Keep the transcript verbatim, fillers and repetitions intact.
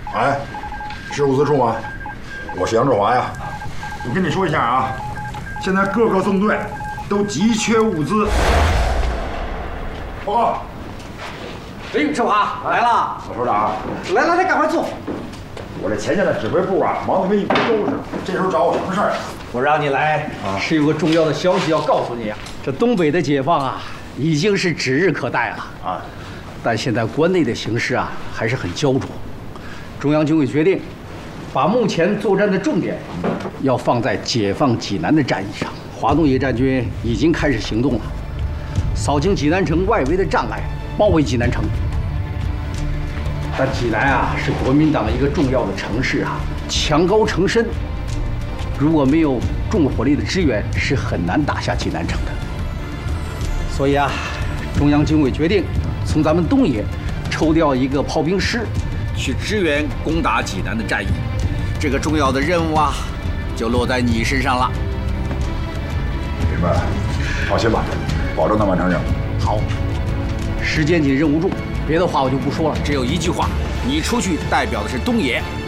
哎，事务司处吗？我是杨志华呀。我跟你说一下啊，现在各个纵队都急缺物资。报告。 哎，志华来了。 老首长， 来来来，赶快坐。 我这前线的指挥部啊，忙得跟一锅粥似的。这时候找我什么事儿啊？ 我让你来啊，是有个重要的消息要告诉你啊。这东北的解放啊，已经是指日可待了啊。但现在关内的形势啊，还是很焦灼。中央军委决定，把目前作战的重点要放在解放济南的战役上。华东野战军已经开始行动了，扫清济南城外围的障碍，包围济南城。但济南啊，是国民党一个重要的城市啊，墙高城深，如果没有重火力的支援，是很难打下济南城的。所以啊，中央军委决定从咱们东野抽调一个炮兵师，去支援攻打济南的战役。这个重要的任务啊，就落在你身上了。 明白了，放心吧，保证能完成任务。 好，时间紧，任务重，别的话我就不说了，只有一句话：你出去代表的是东野，